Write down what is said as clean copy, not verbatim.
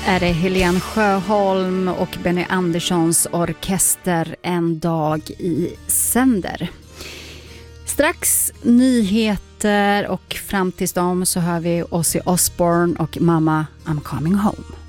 är det Helene Sjöholm och Benny Anderssons orkester En dag i sänder. Strax nyheter och fram tills dem så hör vi Ozzy Osbourne och Mama I'm Coming Home.